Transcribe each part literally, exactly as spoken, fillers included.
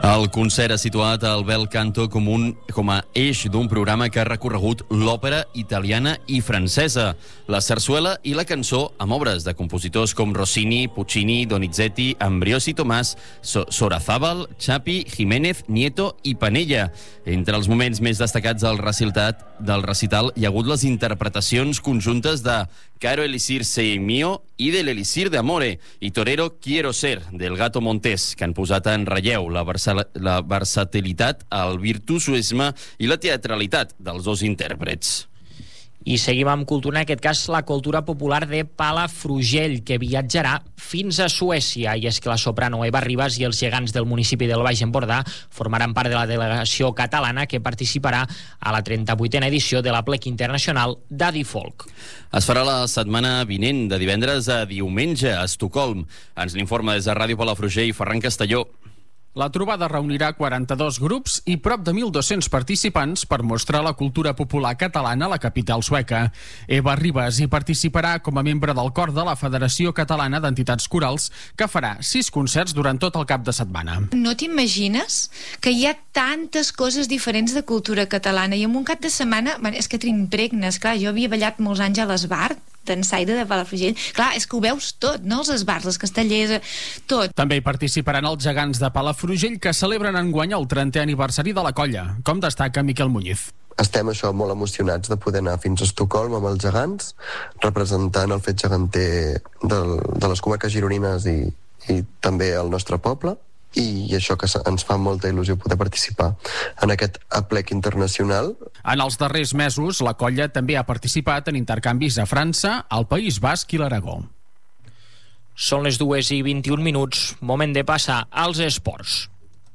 El concert ha situat el Bel Canto com, un, com a eix d'un programa que ha recorregut l'òpera italiana i francesa, la sarsuela i la cançó, amb obres de compositors com Rossini, Puccini, Donizetti, Ambriosi Tomàs, so Sorazábal, Chapi, Jiménez, Nieto i Panella. Entre els moments més destacats del recital, del recital hi ha hagut les interpretacions conjuntes de Caro Elisir Sei Mio i de l'Elisir de Amore i Torero Quiero Ser, del Gato Montés, que han posat en relleu la, versa la versatilitat, el virtuosisme i la teatralitat dels dos intèrprets. I seguim amb cultura, en aquest cas la cultura popular de Palafrugell, que viatjarà fins a Suècia. I és que la soprano Eva Ribas i els gegants del municipi del Baix Empordà formaran part de la delegació catalana que participarà a la trenta-vuitena edició de l'Aplec Internacional d'Adi Folk. Es farà la setmana vinent, de divendres a diumenge, a Estocolm. Ens l'informa des de Ràdio Palafrugell, Ferran Castelló. La trobada reunirà quaranta-dos grups i prop de mil dos-cents participants per mostrar la cultura popular catalana a la capital sueca. Eva Ribas hi participarà com a membre del cor de la Federació Catalana d'Entitats Corals, que farà sis concerts durant tot el cap de setmana. No t'imagines que hi ha tantes coses diferents de cultura catalana i en un cap de setmana, és que t'impregnes. Clar, jo havia ballat molts anys a l'Esbart, d'ensaire de Palafrugell. Clar, és que ho veus tot, no? Els esbars, les castellers, tot. També hi participaran els gegants de Palafrugell, que celebren enguany el trentè aniversari de la colla, com destaca Miquel Muñiz. Estem això molt emocionats de poder anar fins a Estocolm amb els gegants, representant el fet geganter del, de les comarques gironines i, i també el nostre poble. I això que ens fa molta il·lusió poder participar en aquest aplec internacional. En els darrers mesos, la colla també ha participat en intercanvis a França, al País Basc i l'Aragó. Són les dues i vint-i-un minuts, moment de passar als esports.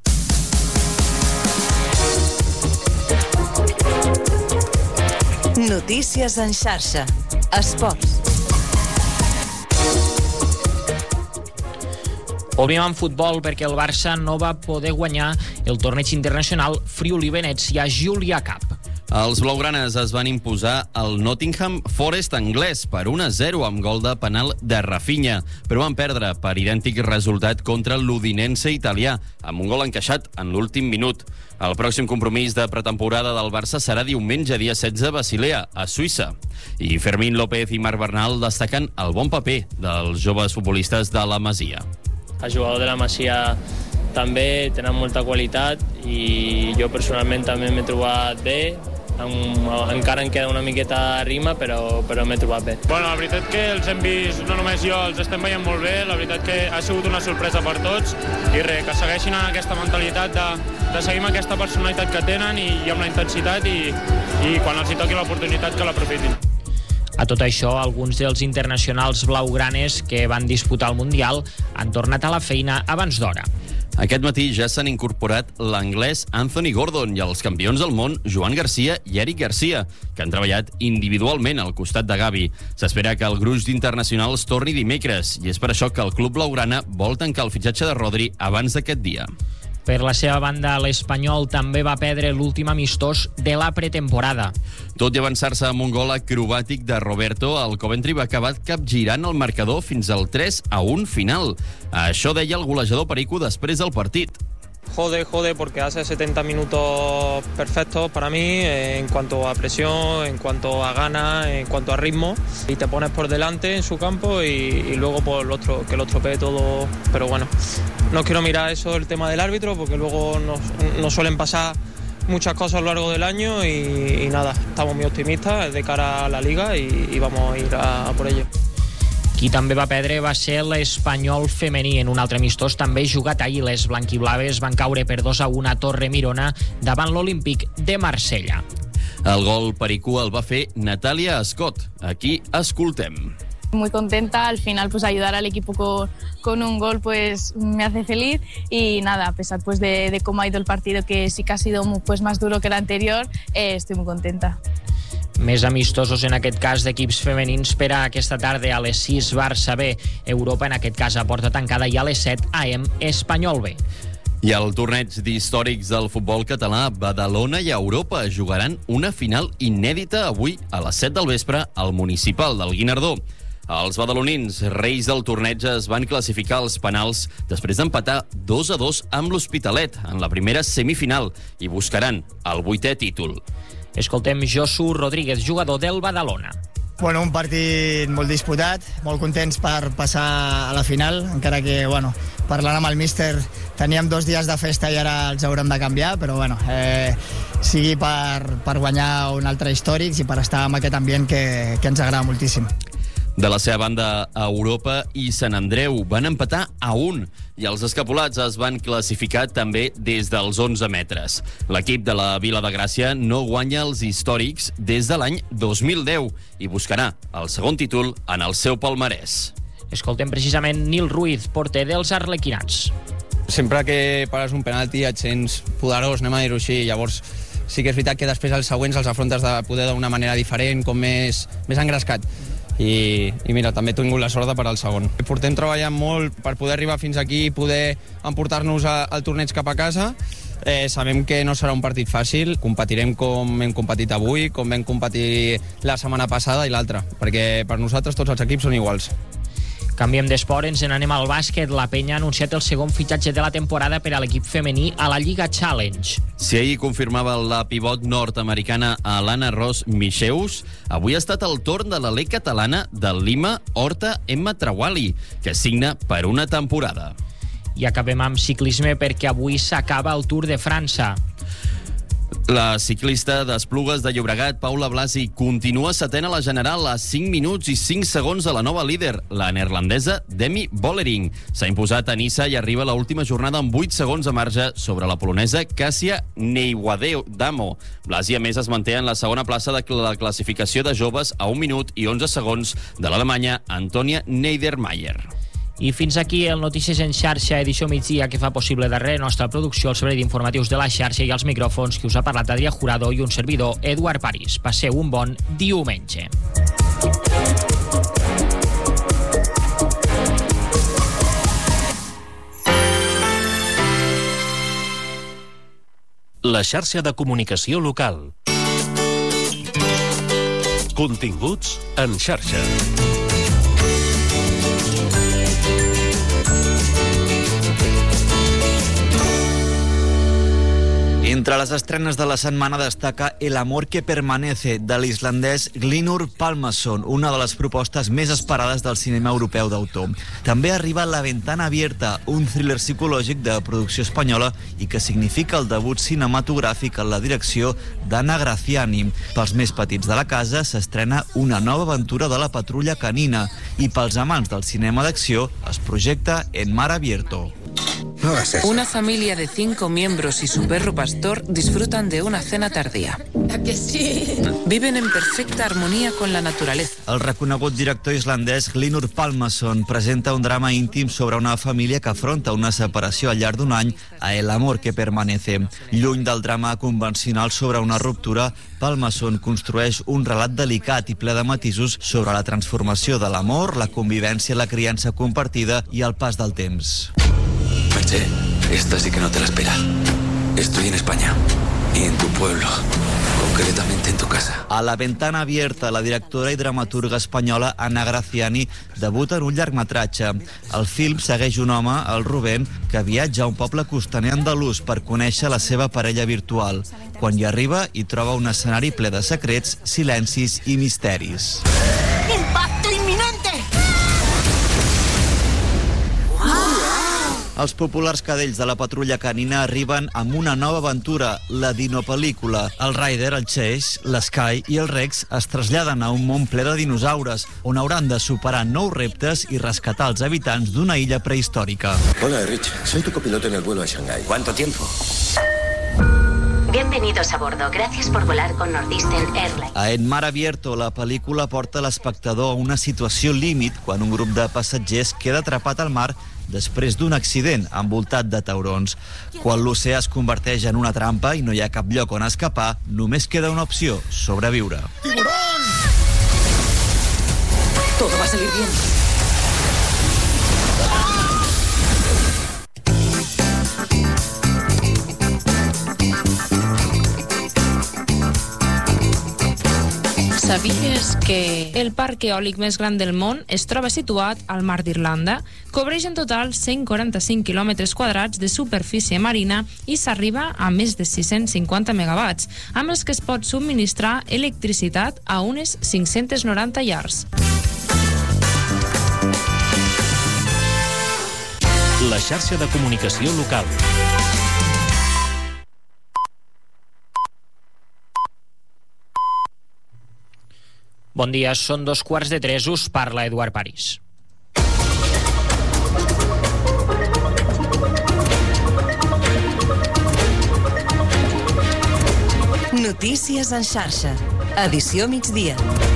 Notícies en xarxa. Esports. Volvim amb futbol perquè el Barça no va poder guanyar el torneig internacional Friuli-Venezia Giulia Cup. Els blaugranes es van imposar al Nottingham Forest anglès per un a zero amb gol de penal de Rafinha, però van perdre per idèntic resultat contra l'Udinense italià, amb un gol encaixat en l'últim minut. El pròxim compromís de pretemporada del Barça serà diumenge, dia setze, a Basilea, a Suïssa. I Fermín López i Marc Bernal destaquen el bon paper dels joves futbolistes de la Masia. Els jugadors de la Masia també tenen molta qualitat i jo personalment també m'he trobat bé. Encara em queda una miqueta a rima, però, però m'he trobat bé. Bueno, la veritat que els hem vist, no només jo, els estem veient molt bé. La veritat que ha sigut una sorpresa per tots i res, que segueixin en aquesta mentalitat de, de seguir amb aquesta personalitat que tenen i, i amb la intensitat i, i quan els hi toqui l'oportunitat que l'aprofitin. A tot això, alguns dels internacionals blaugranes que van disputar el Mundial han tornat a la feina abans d'hora. Aquest matí ja s'han incorporat l'anglès Anthony Gordon i els campions del món Joan Garcia i Eric Garcia, que han treballat individualment al costat de Gavi. S'espera que el gruix d'internacionals torni dimecres i és per això que el club blaugrana vol tancar el fitxatge de Rodri abans d'aquest dia. Per la seva banda, l'Espanyol també va perdre l'últim amistós de la pretemporada. Tot i avançar-se amb un gol acrobàtic de Roberto, el Coventry va acabar capgirant el marcador fins al tres a un final. Això deia el golejador Perico després del partit. Jode, jode, porque hace setenta minutos perfectos para mí en cuanto a presión, en cuanto a ganas, en cuanto a ritmo. Y te pones por delante en su campo y, y luego por el otro, que lo estropee todo. Pero bueno, no quiero mirar eso el tema del árbitro porque luego nos, nos suelen pasar muchas cosas a lo largo del año y, y nada, estamos muy optimistas de cara a la Liga y, y vamos a ir a, a por ello. Qui també va perdre va ser l'Espanyol femení. En un altre amistós també jugat ahir. Les blanquiblaves van caure per dos a un a Torre Mirona davant l'Olímpic de Marsella. El gol Perico el va fer Natàlia Scott. Aquí escoltem. Muy contenta, al final pues ayudar al equipo con, con un gol pues me hace feliz y nada, a pesar pues de, de cómo ha ido el partido, que sí que ha sido pues más duro que el anterior, eh, estoy muy contenta. Més amistosos en aquest cas d'equips femenins per a aquesta tarda a les sis Barça B, Europa en aquest cas a porta tancada, i a les set A M Espanyol B. I al torneig d'històrics del futbol català, Badalona i Europa jugaran una final inèdita avui a les set del vespre al Municipal del Guinardó. Els badalonins, reis del torneig, es van classificar als penals després d'empatar dos a dos amb l'Hospitalet en la primera semifinal i buscaran el vuitè títol. Escoltem Josu Rodríguez, jugador del Badalona. Bueno, un partit molt disputat, molt contents per passar a la final, encara que, bueno, parlant amb el míster, teníem dos dies de festa i ara els haurem de canviar, però, bueno, eh, sigui per, per guanyar un altre històric i per estar en aquest ambient que, que ens agrada moltíssim. De la seva banda, Europa i Sant Andreu van empatar a un i els escapulats es van classificar també des dels onze metres. L'equip de la Vila de Gràcia no guanya els històrics des de l'any dos mil deu i buscarà el segon títol en el seu palmarès. Escoltem precisament Nil Ruiz, porter dels arlequinats. Sempre que pares un penalti et sents poderós, anem a dir-ho així, llavors sí que és veritat que després els següents els afrontes de poder d'una manera diferent, com més, més engrescat. I, i mira, també he tingut la sort de parar el segon. Portem treballant molt per poder arribar fins aquí i poder emportar-nos al torneig cap a casa. Eh, sabem que no serà un partit fàcil, competirem com hem competit avui, com vam competir la setmana passada i l'altra, perquè per nosaltres tots els equips són iguals. Canviem d'esport, ens n'anem al bàsquet. La Penya ha anunciat el segon fitxatge de la temporada per a l'equip femení a la Lliga Challenge. Si ahir confirmava la pivot nord-americana Alana Ross Micheus, avui ha estat el torn de l'A L E catalana del Lima Horta Emma Trawali, que signa per una temporada. I acabem amb ciclisme perquè avui s'acaba el Tour de França. La ciclista d'Esplugues de Llobregat, Paula Blasi, continua setena a la general a cinc minuts i cinc segons de la nova líder, la neerlandesa Demi Vollering. S'ha imposat a Niça i arriba a l'última jornada amb vuit segons de marge sobre la polonesa Kasia Neiwadamo. Blasi, a més, es manté en la segona plaça de la classificació de joves a un minut i onze segons de l'alemanya Antonia Niedermayer. I fins aquí el Notícies en xarxa, edició migdia, que fa possible darrere nostra producció, el servei d'informatius de la xarxa i els micròfons, que us ha parlat Adrià Jurado i un servidor, Eduard París. Passeu un bon diumenge. La xarxa de comunicació local. Continguts en xarxa. Entre les estrenes de la setmana destaca El amor que permanece, de l'islandès Hlynur Pálmason, una de les propostes més esperades del cinema europeu d'autor. També arriba La ventana abierta, un thriller psicològic de producció espanyola i que significa el debut cinematogràfic en la direcció d'Anna Graciani. Pels més petits de la casa s'estrena una nova aventura de la patrulla canina i pels amants del cinema d'acció es projecta En mar abierto. Una familia de cinco miembros y su perro pastor disfrutan de una cena tardía. ¿A que sí? Viven en perfecta armonía con la naturaleza. El reconegut director islandès Hlynur Pálmason presenta un drama íntim sobre una família que afronta una separació al llarg d'un any a El amor que permanece. Lluny del drama convencional sobre una ruptura, Pálmason construeix un relat delicat i ple de matisos sobre la transformació de l'amor, la convivència, la criança compartida i el pas del temps. Merche, esta sí que no te la esperas. Estoy en España y en tu pueblo, concretamente en tu casa. A La ventana abierta, la directora i dramaturga espanyola Anna Graciani debuta en un llargmetratge. El film segueix un home, el Rubén, que viatja a un poble costaner andalús per conèixer la seva parella virtual. Quan hi arriba, hi troba un escenari ple de secrets, silencis i misteris. ¡Impacto inminente! Els populars cadells de la patrulla canina arriben amb una nova aventura, la dinopel·lícula. El Ryder, el Chase, l'Sky i el Rex es traslladen a un món ple de dinosaures, on hauran de superar nous reptes i rescatar els habitants d'una illa prehistòrica. Hola, Rich. Soy tu copiloto en el vuelo a Shanghái. ¿Cuánto tiempo? Bienvenidos a bordo. Gracias por volar con Northeastern Airlines. A En mar abierto, la pel·lícula porta l'espectador a una situació límit quan un grup de passatgers queda atrapat al mar després d'un accident envoltat de taurons. Quan l'oceà es converteix en una trampa i no hi ha cap lloc on escapar, només queda una opció: sobreviure. ¡Tiburón! Todo va a salir bien. Sabies que el parc eòlic més gran del món es troba situat al Mar d'Irlanda? Cobreix en total cent quaranta-cinc quilòmetres quadrats de superfície marina i s'arriba a més de sis-cents cinquanta megawatts, amb els que es pot subministrar electricitat a unes cinc-cents noranta llars. La xarxa de comunicació local. Bon dia, són dos quarts de tres, us parla Eduard París. Notícies en xarxa. Edició migdia.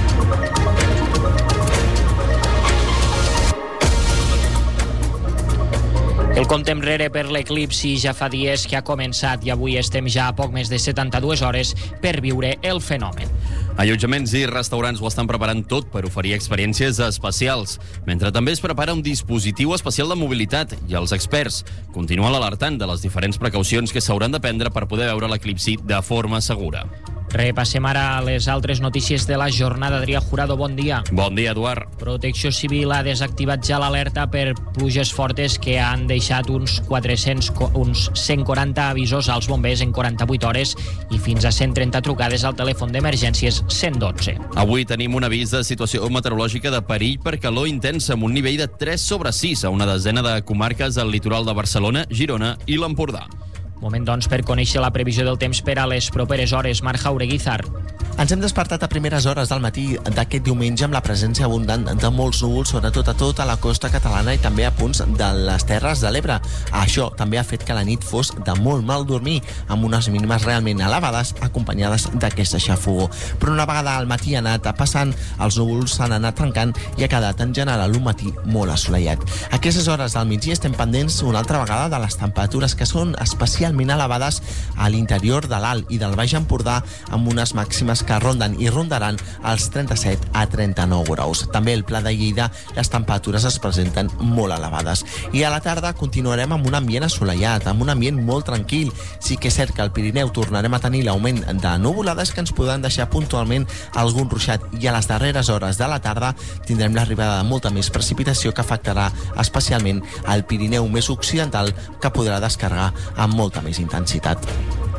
El compte enrere per l'eclipsi ja fa dies que ha començat i avui estem ja a poc més de setanta-dues hores per viure el fenomen. Allotjaments i restaurants ho estan preparant tot per oferir experiències especials, mentre també es prepara un dispositiu especial de mobilitat i els experts continuen alertant de les diferents precaucions que s'hauran de prendre per poder veure l'eclipsi de forma segura. Repassem ara les altres notícies de la jornada. Adrià Jurado, bon dia. Bon dia, Eduard. Protecció Civil ha desactivat ja l'alerta per pluges fortes que han deixat uns quatre-cents, uns cent quaranta avisos als bombers en quaranta-vuit hores i fins a cent trenta trucades al telèfon d'emergències cent dotze. Avui tenim un avís de situació meteorològica de perill per calor intensa amb un nivell de tres sobre sis a una desena de comarques al litoral de Barcelona, Girona i l'Empordà. Moment, doncs, per conèixer la previsió del temps per a les properes hores. Marc Jaureguizar. Ens hem despertat a primeres hores del matí d'aquest diumenge amb la presència abundant de molts núvols, sobretot a tota la costa catalana i també a punts de les Terres de l'Ebre. Això també ha fet que la nit fos de molt mal dormir, amb unes mínimes realment elevades acompanyades d'aquesta xafogor. Però una vegada al matí ha anat passant, els núvols s'han anat trencant i ha quedat en general un matí molt assolellat. A aquestes hores del migdia estem pendents una altra vegada de les temperatures que són especialment elevades a l'interior de l'Alt i del Baix Empordà, amb unes màximes que ronden i rondaran els trenta-set a trenta-nou graus. També al Pla de Lleida les temperatures es presenten molt elevades. I a la tarda continuarem amb un ambient assolellat, amb un ambient molt tranquil. Sí que és cert que al Pirineu tornarem a tenir l'augment de nuvolades que ens podran deixar puntualment algun ruixat i a les darreres hores de la tarda tindrem l'arribada de molta més precipitació que afectarà especialment al Pirineu més occidental, que podrà descarregar amb molta més intensitat.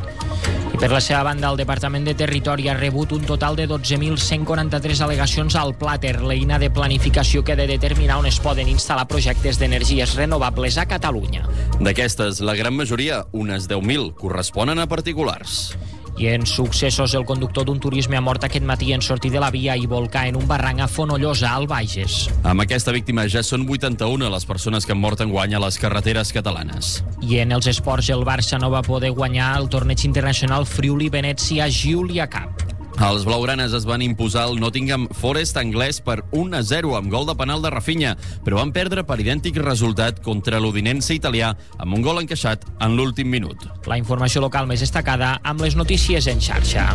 I per la seva banda, el Departament de Territori ha rebut un total de dotze mil cent quaranta-tres al·legacions al Plater, l'eina de planificació que ha de determinar on es poden instal·lar projectes d'energies renovables a Catalunya. D'aquestes, la gran majoria, unes deu mil, corresponen a particulars. I en successos, el conductor d'un turisme ha mort aquest matí en sortir de la via i volcar en un barranc a Fonollosa, al Bages. Amb aquesta víctima ja són vuitanta-una les persones que han mort enguany a les carreteres catalanes. I en els esports, el Barça no va poder guanyar el torneig internacional Friuli-Venezia Giulia Cup. Els blaugranes es van imposar al Nottingham Forest anglès per un a zero amb gol de penal de Rafinha, però van perdre per idèntic resultat contra l'Udinense italià amb un gol encaixat en l'últim minut. La informació local més destacada amb les notícies en xarxa.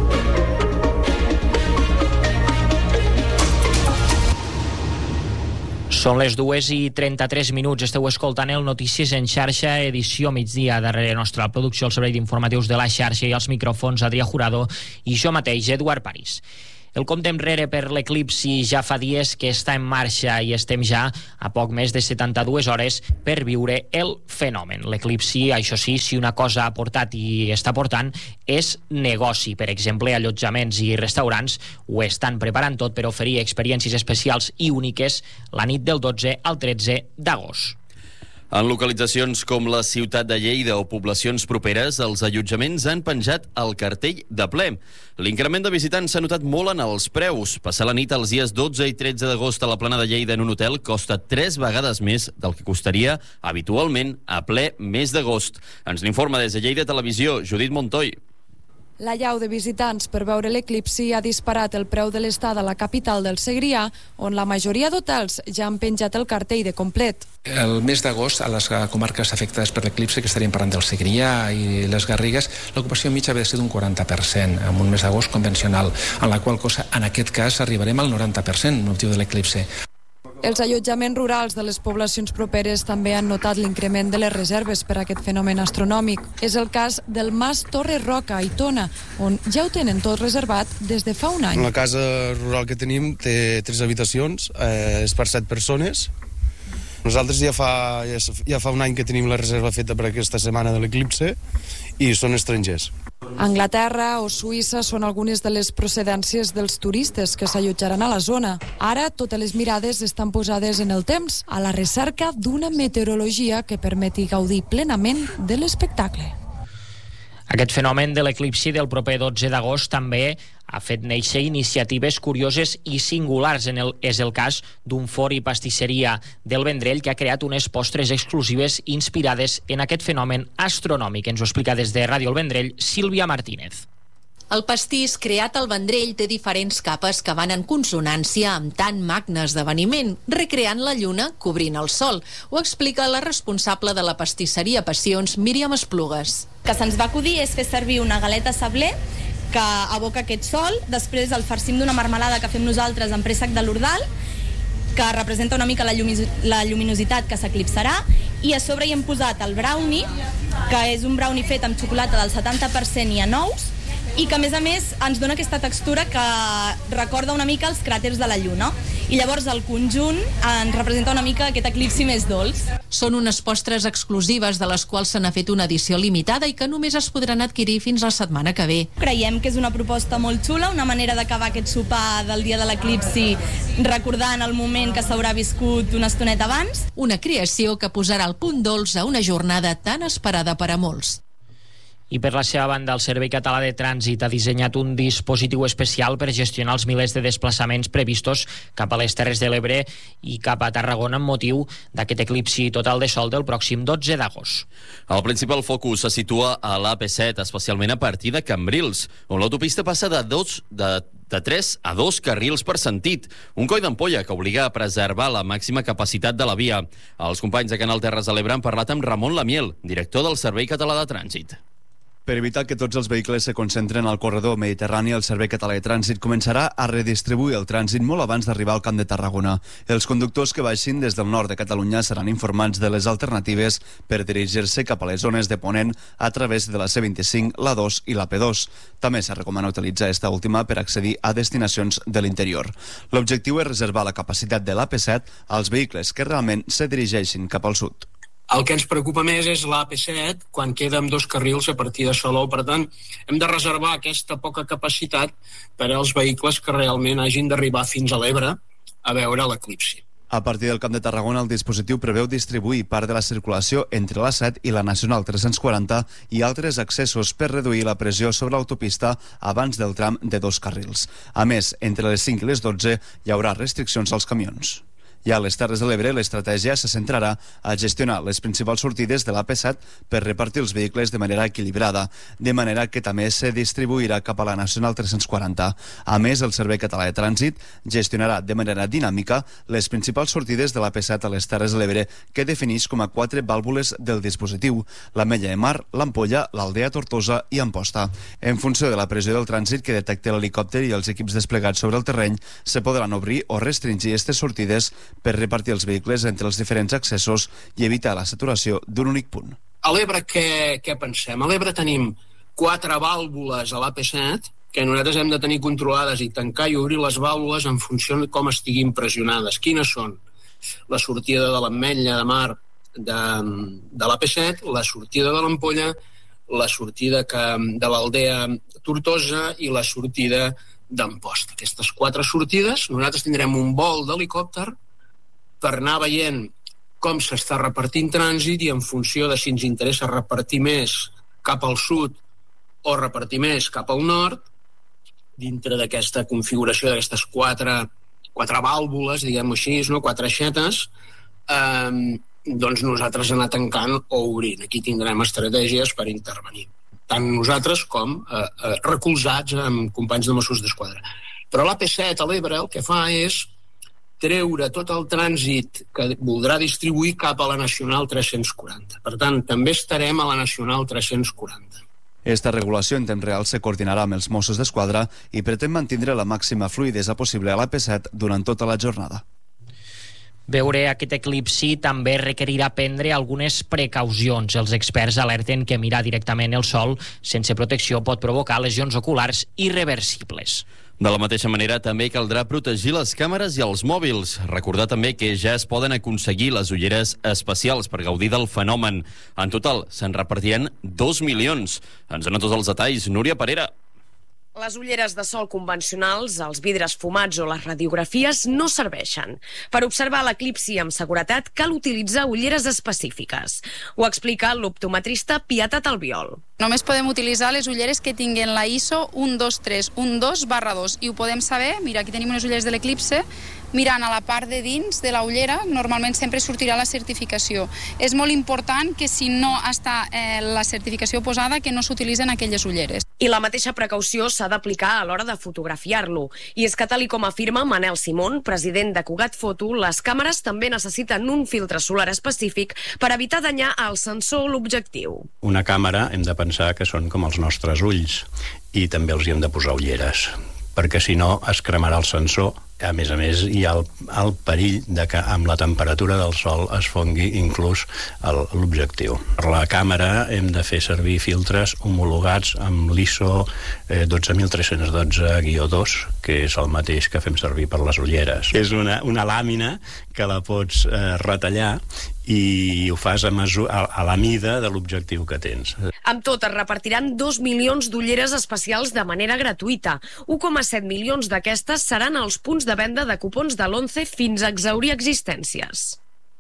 Són les dues i trenta-tres minuts. Esteu escoltant el Notícies en xarxa, edició migdia. Darrere nostra la producció, el servei d'informatius de la xarxa i els micròfons, Adrià Jurado i jo mateix, Eduard París. El compte enrere per l'eclipsi ja fa dies que està en marxa i estem ja a poc més de setanta-dues hores per viure el fenomen. L'eclipsi, això sí, si una cosa ha portat i està portant, és negoci. Per exemple, allotjaments i restaurants ho estan preparant tot per oferir experiències especials i úniques la nit del dotze al tretze d'agost. En localitzacions com la ciutat de Lleida o poblacions properes, els allotjaments han penjat el cartell de ple. L'increment de visitants s'ha notat molt en els preus. Passar la nit els dies dotze i tretze d'agost a la Plana de Lleida en un hotel costa tres vegades més del que costaria habitualment a ple mes d'agost. Ens n'informa des de Lleida Televisió, Judit Montoy. La llau de visitants per veure l'eclipsi ha disparat el preu de l'estada a la capital del Segrià, on la majoria d'hotels ja han penjat el cartell de complet. El mes d'agost, a les comarques afectades per l'eclipsi, que estaríem parlant del Segrià i les Garrigues, l'ocupació mitja havia de ser d'un quaranta per cent, amb un mes d'agost convencional, en la qual cosa, en aquest cas, arribarem al noranta per cent, motiu de l'eclipsi. Els allotjaments rurals de les poblacions properes també han notat l'increment de les reserves per a aquest fenomen astronòmic. És el cas del Mas Torre Roca, a Aitona, on ja ho tenen tot reservat des de fa un any. La casa rural que tenim té tres habitacions, eh, és per set persones. Nosaltres ja fa, ja, ja fa un any que tenim la reserva feta per aquesta setmana de l'eclipse i són estrangers. Anglaterra o Suïssa són algunes de les procedències dels turistes que s'allotjaran a la zona. Ara totes les mirades estan posades en el temps, a la recerca d'una meteorologia que permeti gaudir plenament de l'espectacle. Aquest fenomen de l'eclipsi del proper dotze d'agost també ha fet néixer iniciatives curioses i singulars. En el, és el cas d'un forn i pastisseria del Vendrell que ha creat unes postres exclusives inspirades en aquest fenomen astronòmic. Ens ho explica des de Ràdio El Vendrell, Sílvia Martínez. El pastís creat al Vendrell té diferents capes que van en consonància amb tan magne esdeveniment, recreant la lluna cobrint el sol. Ho explica la responsable de la pastisseria Passions, Míriam Esplugues. Que se'ns va acudir és fer servir una galeta sablé que aboca aquest sol, després el farcim d'una marmelada que fem nosaltres amb préssec de l'Ordal, que representa una mica la, llumi- la lluminositat que s'eclipsarà, i a sobre hi hem posat el brownie, que és un brownie fet amb xocolata del setanta per cent i a nous, i que a més a més ens dona aquesta textura que recorda una mica els cràters de la Lluna. I llavors el conjunt ens representa una mica aquest eclipsi més dolç. Són unes postres exclusives de les quals se n'ha fet una edició limitada i que només es podran adquirir fins la setmana que ve. Creiem que és una proposta molt xula, una manera d'acabar aquest sopar del dia de l'eclipsi recordant el moment que s'haurà viscut una estoneta abans. Una creació que posarà el punt dolç a una jornada tan esperada per a molts. I per la seva banda, el Servei Català de Trànsit ha dissenyat un dispositiu especial per gestionar els milers de desplaçaments previstos cap a les Terres de l'Ebre i cap a Tarragona amb motiu d'aquest eclipsi total de sol del pròxim dotze d'agost. El principal focus se situa a l'A P set, especialment a partir de Cambrils, on l'autopista passa de, dos, de, de tres a dos carrils per sentit, un coll d'ampolla que obliga a preservar la màxima capacitat de la via. Els companys de Canal Terres de l'Ebre han parlat amb Ramon Lamiel, director del Servei Català de Trànsit. Per evitar que tots els vehicles se concentren al corredor mediterrani, el Servei Català de Trànsit començarà a redistribuir el trànsit molt abans d'arribar al Camp de Tarragona. Els conductors que baixin des del nord de Catalunya seran informats de les alternatives per dirigir-se cap a les zones de Ponent a través de la C vint-i-cinc, la dos i la P dos. També se recomana utilitzar esta última per accedir a destinacions de l'interior. L'objectiu és reservar la capacitat de l'A P set als vehicles que realment se dirigeixin cap al sud. El que ens preocupa més és l'A P set, quan queda amb dos carrils a partir de Salou. Per tant, hem de reservar aquesta poca capacitat per als vehicles que realment hagin d'arribar fins a l'Ebre a veure l'eclipsi. A partir del Camp de Tarragona, el dispositiu preveu distribuir part de la circulació entre l'A set i la Nacional tres-cents quaranta i altres accessos per reduir la pressió sobre l'autopista abans del tram de dos carrils. A més, entre les cinc i les dotze hi haurà restriccions als camions. I a les Terres de l'Ebre, l'estratègia se centrarà a gestionar les principals sortides de l'A P set per repartir els vehicles de manera equilibrada, de manera que també se distribuirà cap a la Nacional tres-cents quaranta. A més, el Servei Català de Trànsit gestionarà de manera dinàmica les principals sortides de l'A P set a les Terres de l'Ebre, que defineix com a quatre vàlvules del dispositiu: l'Ametlla de Mar, l'Ampolla, l'Aldea Tortosa i Amposta. En funció de la pressió del trànsit que detecta l'helicòpter i els equips desplegats sobre el terreny, se podran obrir o restringir aquestes sortides per repartir els vehicles entre els diferents accessos i evitar la saturació d'un únic punt. A l'Ebre què, què pensem? A l'Ebre tenim quatre vàlvules a l'A P set que nosaltres hem de tenir controlades i tancar i obrir les vàlvules en funció de com estiguin pressionades. Quines són? La sortida de l'Ametlla de Mar de, de l'A P set, la sortida de l'Ampolla, la sortida que, de l'Aldea Tortosa i la sortida d'Amposta. Aquestes quatre sortides, nosaltres tindrem un vol d'helicòpter per anar veient com s'està repartint trànsit i en funció de si ens interessa repartir més cap al sud o repartir més cap al nord, dintre d'aquesta configuració d'aquestes quatre, quatre vàlvules, diguem-ho així, no? Quatre aixetes, eh, doncs nosaltres anar tancant o obrint. Aquí tindrem estratègies per intervenir, tant nosaltres com eh, eh, recolzats amb companys de Mossos d'Esquadra. Però l'A P set a l'Ebre el que fa és treure tot el trànsit que voldrà distribuir cap a la Nacional tres-cents quaranta. Per tant, també estarem a la Nacional tres-cents quaranta. Esta regulació en temps real se coordinarà amb els Mossos d'Esquadra i pretén mantindre la màxima fluïdesa possible a l'A P set durant tota la jornada. Veure aquest eclipsi també requerirà prendre algunes precaucions. Els experts alerten que mirar directament el sol sense protecció pot provocar lesions oculars irreversibles. De la mateixa manera, també caldrà protegir les càmeres i els mòbils. Recordar també que ja es poden aconseguir les ulleres especials per gaudir del fenomen. En total, se'n repartiran dos milions. Ens dona tots els detalls, Núria Parera. Les ulleres de sol convencionals, els vidres fumats o les radiografies no serveixen. Per observar l'eclipsi amb seguretat cal utilitzar ulleres específiques. Ho explica l'optometrista Pietat Albiol. Només podem utilitzar les ulleres que tinguin la I S O un dos tres un dos barra dos i ho podem saber, mira, aquí tenim unes ulleres de l'eclipse, mirant a la part de dins de la ullera, normalment sempre sortirà la certificació. És molt important que si no està eh, la certificació posada, que no s'utilitzen aquelles ulleres. I la mateixa precaució s'ha d'aplicar a l'hora de fotografiar-lo. I és que, tal i com afirma Manel Simón, president de Cugat Foto, les càmeres també necessiten un filtre solar específic per evitar danyar el sensor o l'objectiu. Una càmera hem de pensar que són com els nostres ulls i també els hi hem de posar ulleres, perquè si no es cremarà el sensor. A més a més, hi ha el, el perill de que amb la temperatura del sol es fongui inclús l'objectiu. Per la càmera hem de fer servir filtres homologats amb l'I S O eh, dotze mil tres-cents dotze guió dos, que és el mateix que fem servir per les ulleres. És una, una làmina que la pots eh, retallar i ho fas a, mesu- a, a la mida de l'objectiu que tens. Amb tot, es repartiran dos milions d'ulleres especials de manera gratuïta. un coma set milions d'aquestes seran als punts de venda de cupons de l'Once fins a exhaurir existències.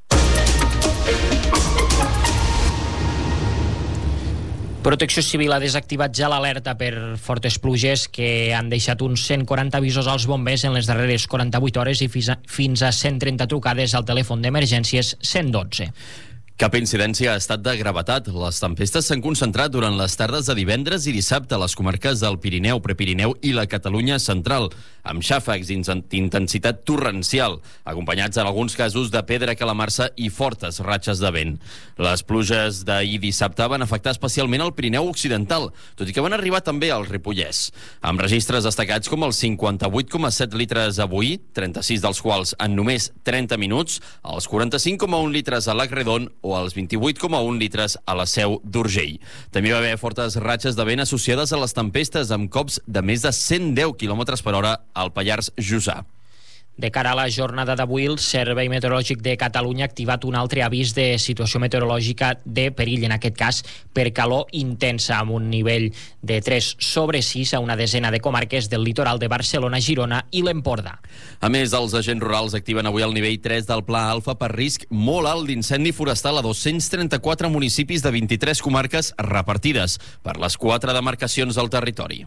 Protecció Civil ha desactivat ja l'alerta per fortes pluges que han deixat uns cent quaranta avisos als bombers en les darreres quaranta-vuit hores i fins a cent trenta trucades al telèfon d'emergències cent dotze. Cap incidència ha estat de gravetat. Les tempestes s'han concentrat durant les tardes de divendres i dissabte a les comarques del Pirineu, Prepirineu i la Catalunya central, amb xàfecs d'intensitat torrencial, acompanyats en alguns casos de pedra calamarsa i fortes ratxes de vent. Les pluges d'ahir dissabte van afectar especialment el Pirineu occidental, tot i que van arribar també al Ripollès, amb registres destacats com els cinquanta-vuit coma set litres avui, trenta-sis dels quals en només trenta minuts, els quaranta-cinc coma un litres a Lacredon o als vint-i-vuit coma un litres a la Seu d'Urgell. També va haver fortes ratxes de vent associades a les tempestes amb cops de més de cent deu quilòmetres per hora al Pallars Jussà. De cara a la jornada d'avui, el Servei Meteorològic de Catalunya ha activat un altre avís de situació meteorològica de perill, en aquest cas per calor intensa, amb un nivell de tres sobre sis a una desena de comarques del litoral de Barcelona, Girona i l'Empordà. A més, els agents rurals activen avui el nivell tres del Pla Alfa per risc molt alt d'incendi forestal a dos-cents trenta-quatre municipis de vint-i-tres comarques repartides per les quatre demarcacions del territori.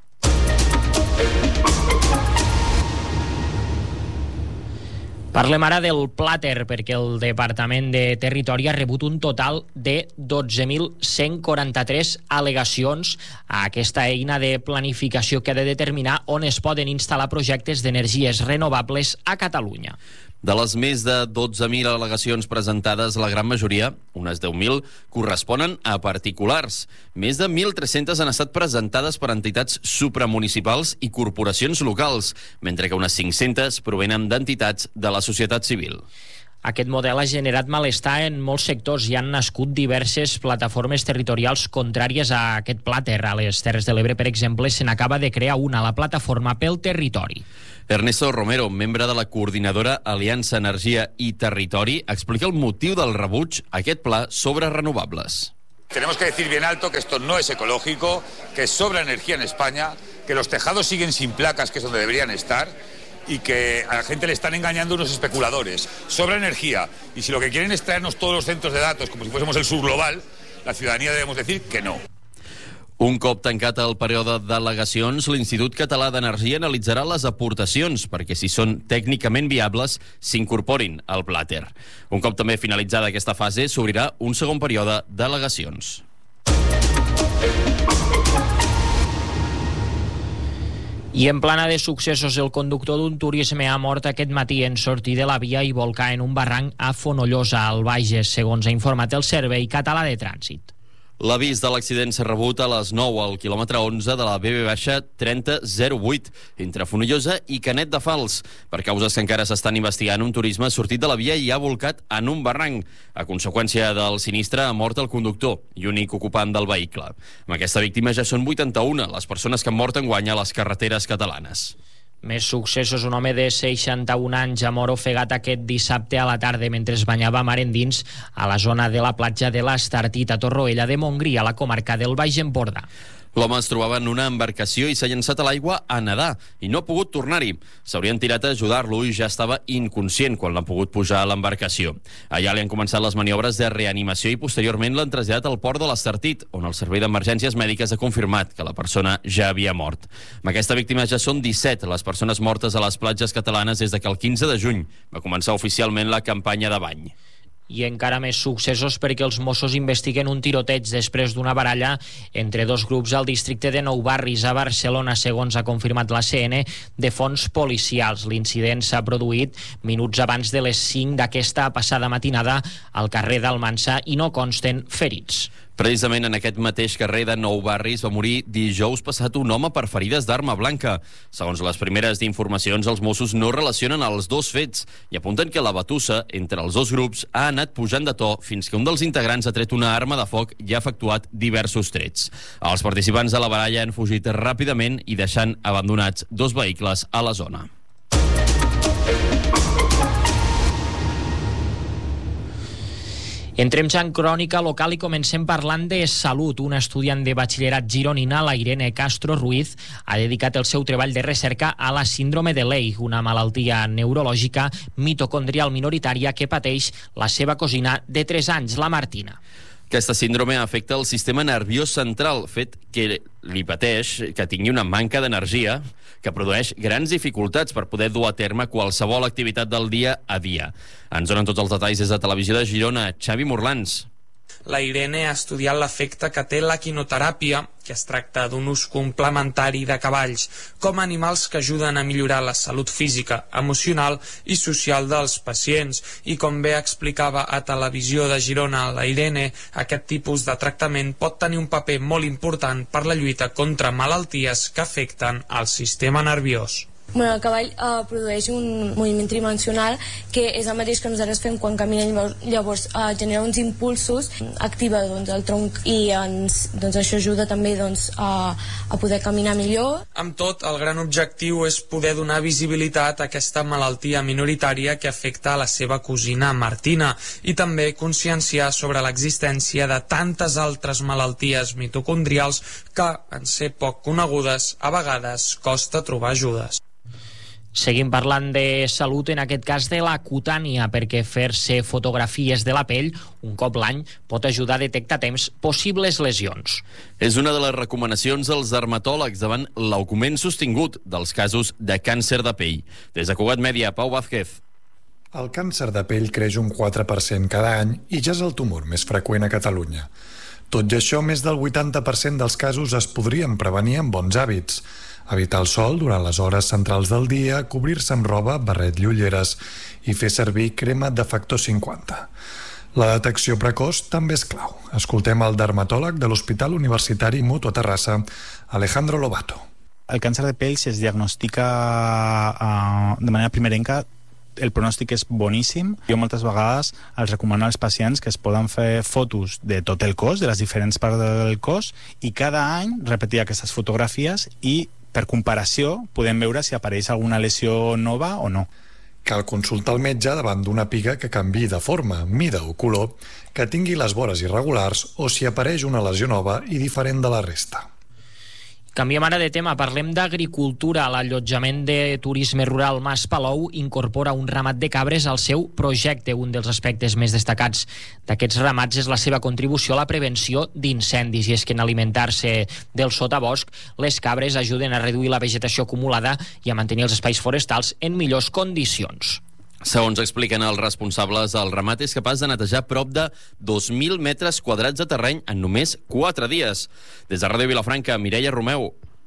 Parlem ara del Plàter, perquè el Departament de Territori ha rebut un total de dotze mil cent quaranta-tres al·legacions a aquesta eina de planificació que ha de determinar on es poden instal·lar projectes d'energies renovables a Catalunya. De les més de dotze mil al·legacions presentades, la gran majoria, unes deu mil, corresponen a particulars. Més de mil tres-centes han estat presentades per entitats supramunicipals i corporacions locals, mentre que unes cinc-centes provenen d'entitats de la societat civil. Aquest model ha generat malestar en molts sectors i han nascut diverses plataformes territorials contràries a aquest Plàter. A les Terres de l'Ebre, per exemple, se n'acaba de crear una, la Plataforma pel Territori. Ernesto Romero, membre de la coordinadora Aliança Energia i Territori, explica el motiu del rebuig a aquest pla sobre renovables. Tenemos que decir bien alto que esto no es ecológico, que sobra energía en España, que los tejados siguen sin placas, que es donde deberían estar, y que a la gente le están engañando unos especuladores. Sobra energía, y si lo que quieren es traernos todos los centros de datos como si fuésemos el sur global, la ciudadanía debemos decir que no. Un cop tancat el període d'al·legacions, l'Institut Català d'Energia analitzarà les aportacions perquè, si són tècnicament viables, s'incorporin al Plàter. Un cop també finalitzada aquesta fase, s'obrirà un segon període d'al·legacions. I en plana de successos, el conductor d'un turisme ha mort aquest matí en sortir de la via i volcar en un barranc a Fonollosa, al Bages, segons ha informat el Servei Català de Trànsit. L'avís de l'accident s'ha rebut a les nou al quilòmetre onze de la B B trenta zero vuit, entre Fonollosa i Canet de Fals. Per causes que encara s'estan investigant, un turisme ha sortit de la via i ha volcat en un barranc. A conseqüència del sinistre, ha mort el conductor i únic ocupant del vehicle. Amb aquesta víctima ja són vuitanta-una les persones que han mort enguany a les carreteres catalanes. Més successos. Un home de seixanta-un anys ha mort ofegat aquest dissabte a la tarda mentre es banyava mar endins a la zona de la platja de l'Estartit a Torroella de Montgrí, a la comarca del Baix Empordà. L'home es trobava en una embarcació i s'ha llançat a l'aigua a nedar i no ha pogut tornar-hi. S'haurien tirat a ajudar-lo i ja estava inconscient quan l'han pogut pujar a l'embarcació. Allà li han començat les maniobres de reanimació i posteriorment l'han traslladat al port de l'Estartit, on el Servei d'Emergències Mèdiques ha confirmat que la persona ja havia mort. Amb aquesta víctima ja són disset les persones mortes a les platges catalanes des de que el quinze de juny va començar oficialment la campanya de bany. I encara més successos perquè els Mossos investiguen un tiroteig després d'una baralla entre dos grups al districte de Nou Barris a Barcelona, segons ha confirmat la C N de fonts policials. L'incident s'ha produït minuts abans de les cinc d'aquesta passada matinada al carrer d'Almansa i no consten ferits. Precisament en aquest mateix carrer de Nou Barris va morir dijous passat un home per ferides d'arma blanca. Segons les primeres informacions, els Mossos no relacionen els dos fets i apunten que la batussa entre els dos grups ha anat pujant de to fins que un dels integrants ha tret una arma de foc i ha efectuat diversos trets. Els participants de la baralla han fugit ràpidament i deixant abandonats dos vehicles a la zona. Entrem ja en crònica local i comencem parlant de salut. Una estudiant de batxillerat gironina, la Irene Castro Ruiz, ha dedicat el seu treball de recerca a la síndrome de Leigh, una malaltia neurològica mitocondrial minoritària que pateix la seva cosina de tres anys, la Martina. Aquesta síndrome afecta el sistema nerviós central, fet que li pateix que tingui una manca d'energia que produeix grans dificultats per poder dur a terme qualsevol activitat del dia a dia. Ens donen tots els detalls des de Televisió de Girona, Xavi Morlans. La Irene ha estudiat l'efecte que té la quinoteràpia, que es tracta d'un ús complementari de cavalls, com a animals que ajuden a millorar la salut física, emocional i social dels pacients. I com bé explicava a Televisió de Girona la Irene, aquest tipus de tractament pot tenir un paper molt important per la lluita contra malalties que afecten el sistema nerviós. Bueno, el cavall eh, produeix un moviment tridimensional que és el mateix que nosaltres fem quan caminem, llavors eh, genera uns impulsos, activa doncs, el tronc i ens, doncs, això ajuda també doncs, a, a poder caminar millor. Amb tot, el gran objectiu és poder donar visibilitat a aquesta malaltia minoritària que afecta a la seva cosina Martina i també conscienciar sobre l'existència de tantes altres malalties mitocondrials que, en ser poc conegudes, a vegades costa trobar ajudes. Seguim parlant de salut, en aquest cas de la cutània, perquè fer-se fotografies de la pell un cop l'any pot ajudar a detectar a temps possibles lesions. És una de les recomanacions dels dermatòlegs davant l'augment sostingut dels casos de càncer de pell. Des de Cugat Mèdia, Pau Vázquez. El càncer de pell creix un quatre per cent cada any i ja és el tumor més freqüent a Catalunya. Tot i això, més del vuitanta per cent dels casos es podrien prevenir amb bons hàbits. Evitar el sol durant les hores centrals del dia, cobrir-se amb roba, barret i ulleres i fer servir crema de factor cinquanta. La detecció precoç també és clau. Escoltem el dermatòleg de l'Hospital Universitari Mutu a Terrassa, Alejandro Lobato. El càncer de pell, si es diagnostica uh, de manera primerenca, el pronòstic és boníssim. Jo moltes vegades els recomano als pacients que es poden fer fotos de tot el cos, de les diferents parts del cos, i cada any repetir aquestes fotografies i, per comparació, podem veure si apareix alguna lesió nova o no. Cal consultar el metge davant d'una piga que canviï de forma, mida o color, que tingui les vores irregulars o si apareix una lesió nova i diferent de la resta. Canviem ara de tema, parlem d'agricultura. L'allotjament de turisme rural Mas Palou incorpora un ramat de cabres al seu projecte. Un dels aspectes més destacats d'aquests ramats és la seva contribució a la prevenció d'incendis, i és que en alimentar-se del sotabosc, les cabres ajuden a reduir la vegetació acumulada i a mantenir els espais forestals en millors condicions. Segons expliquen els responsables, el ramat és capaç de netejar prop de dos mil metres quadrats de terreny en només quatre dies. Des de Ràdio Vilafranca, Mireia Romeu.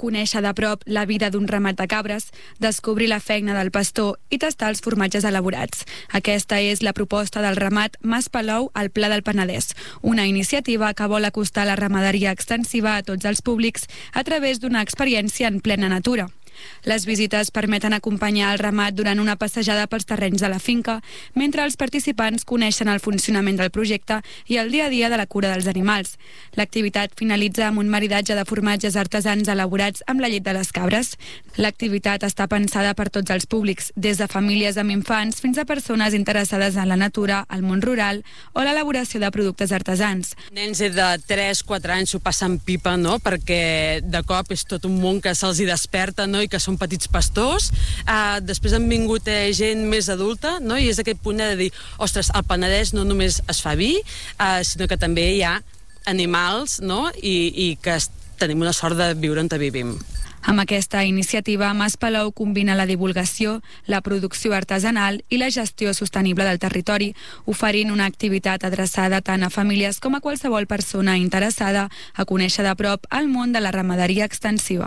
conèixer de prop la vida d'un ramat de cabres, descobrir la feina del pastor i tastar els formatges elaborats. Aquesta és la proposta del ramat Mas Palou al Pla del Penedès, una iniciativa que vol acostar la ramaderia extensiva a tots els públics a través d'una experiència en plena natura. Les visites permeten acompanyar el ramat durant una passejada pels terrenys de la finca, mentre els participants coneixen el funcionament del projecte i el dia a dia de la cura dels animals. L'activitat finalitza amb un maridatge de formatges artesans elaborats amb la llet de les cabres. L'activitat està pensada per tots els públics, des de famílies amb infants fins a persones interessades en la natura, el món rural o l'elaboració de productes artesans. Nens de tres quatre anys s'ho passen pipa, no? Perquè de cop és tot un món que se'ls hi desperta, no? I que són petits pastors. Uh, després han vingut eh, gent més adulta, no? I és aquest punt de dir, ostres, al Penedès no només es fa vi, uh, sinó que també hi ha animals, no? I, i que tenim una sort de viure on vivim. Amb aquesta iniciativa, Mas Palou combina la divulgació, la producció artesanal i la gestió sostenible del territori, oferint una activitat adreçada tant a famílies com a qualsevol persona interessada a conèixer de prop el món de la ramaderia extensiva.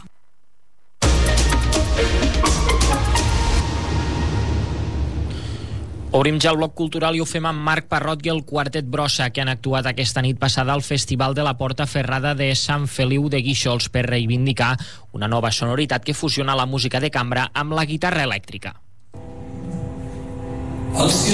Obrim ja el bloc cultural i ho fem amb Marc Parrot i el Quartet Brossa, que han actuat aquesta nit passada al Festival de la Porta Ferrada de Sant Feliu de Guíxols per reivindicar una nova sonoritat que fusiona la música de cambra amb la guitarra elèctrica. El